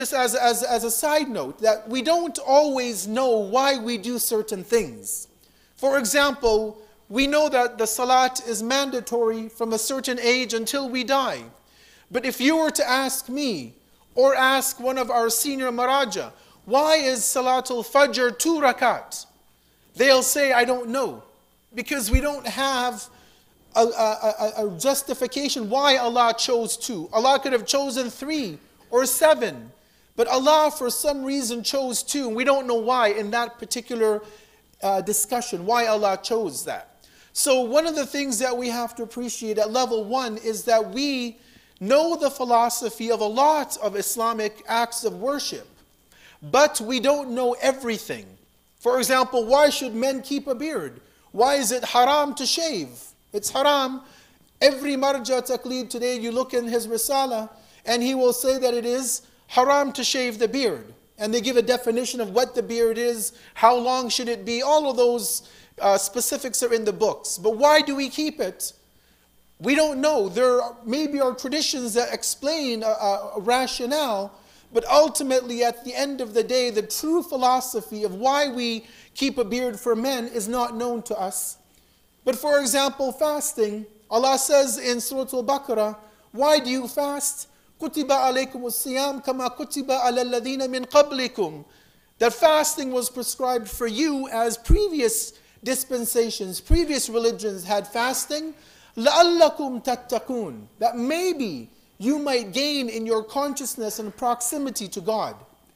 Just as a side note, that we don't always know why we do certain things. For example, we know that the salat is mandatory from a certain age until we die. But if you were to ask me, or ask one of our senior maraja, why is Salatul Fajr 2 rakat? They'll say, I don't know. Because we don't have a justification why Allah chose 2. Allah could have chosen 3 or 7. But Allah, for some reason, chose 2. And we don't know why in that particular discussion, why Allah chose that. So one of the things that we have to appreciate at level 1 is that we know the philosophy of a lot of Islamic acts of worship. But we don't know everything. For example, why should men keep a beard? Why is it haram to shave? It's haram. Every marja taqleed today, you look in his risala, and he will say that it is haram to shave the beard. And they give a definition of what the beard is, how long should it be, all of those specifics are in the books. But why do we keep it? We don't know. There maybe are traditions that explain a rationale, but ultimately at the end of the day, the true philosophy of why we keep a beard for men is not known to us. But for example, fasting, Allah says in Surah Al-Baqarah, why do you fast? كُتِبَ عَلَيْكُمُ الصِّيَامُ كَمَا كُتِبَ عَلَى الَّذِينَ مِنْ قَبْلِكُمْ. That fasting was prescribed for you as previous dispensations, previous religions had fasting. لَأَلَّكُمْ تَتَّقُونَ. That maybe you might gain in your consciousness and proximity to God.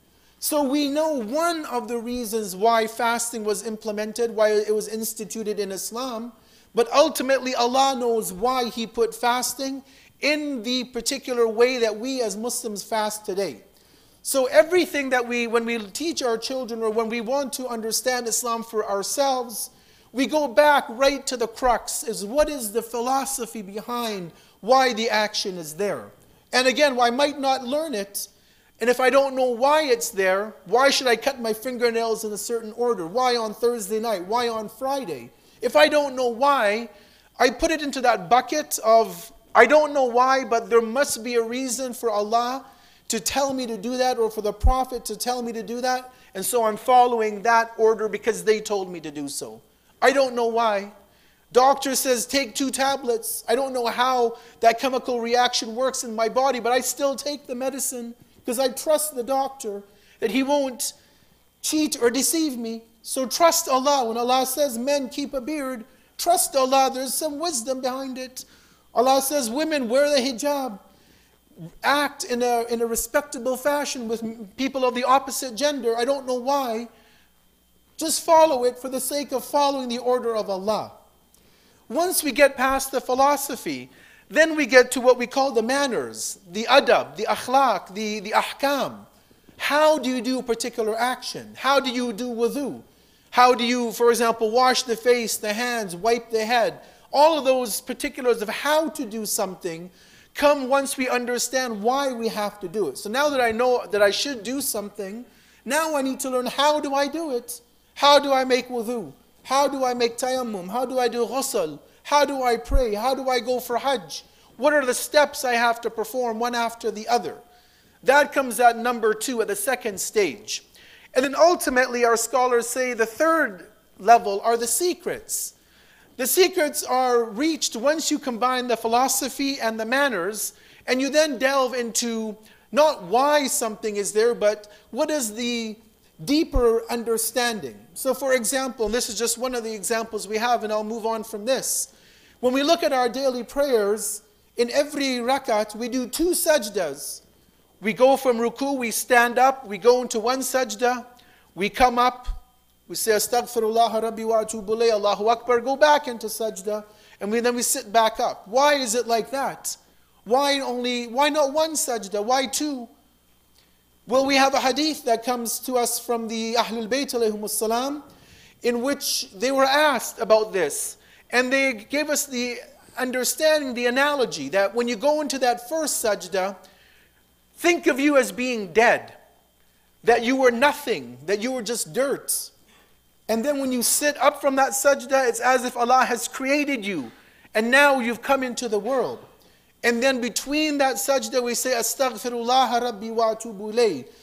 So we know one of the reasons why fasting was implemented, why it was instituted in Islam, but ultimately Allah knows why He put fasting in the particular way that we as Muslims fast today. So everything that when we teach our children or when we want to understand Islam for ourselves, we go back right to the crux, is what is the philosophy behind why the action is there. And again, I might not learn it, and if I don't know why it's there, why should I cut my fingernails in a certain order? Why on Thursday night? Why on Friday? If I don't know why, I put it into that bucket of, I don't know why, but there must be a reason for Allah to tell me to do that, or for the Prophet to tell me to do that, and so I'm following that order because they told me to do so. I don't know why. Doctor says take 2 tablets. I don't know how that chemical reaction works in my body, but I still take the medicine because I trust the doctor that he won't cheat or deceive me. So trust Allah. When Allah says men keep a beard, trust Allah. There's some wisdom behind it. Allah says women wear the hijab. Act in a respectable fashion with people of the opposite gender. I don't know why. Just follow it for the sake of following the order of Allah. Once we get past the philosophy, then we get to what we call the manners, the adab, the akhlaq, the ahkam. How do you do a particular action? How do you do wudu? How do you, for example, wash the face, the hands, wipe the head? All of those particulars of how to do something come once we understand why we have to do it. So now that I know that I should do something, now I need to learn, how do I do it? How do I make wudu? How do I make tayammum? How do I do ghusl? How do I pray? How do I go for hajj? What are the steps I have to perform one after the other? That comes at number 2, at the second stage. And then ultimately our scholars say the third level are the secrets. The secrets are reached once you combine the philosophy and the manners, and you then delve into not why something is there, but what is the deeper understanding. So for example, and this is just one of the examples we have, and I'll move on from this. When we look at our daily prayers, in every rakat, we do 2 sajdas. We go from ruku, we stand up, we go into one sajda, we come up, we say astaghfirullah rabbi wa atubu ilayh, Allahu Akbar, go back into sajda, and then we sit back up. Why is it like that? Why not one sajda? Why 2? Well, we have a hadith that comes to us from the Ahlul Bayt alayhimus salam, in which they were asked about this. And they gave us the understanding, the analogy, that when you go into that first sajda, think of you as being dead. That you were nothing, that you were just dirt. And then when you sit up from that sajda, it's as if Allah has created you. And now you've come into the world. And then between that sajda we say, Astaghfirullah rabbi wa atubu ilayh.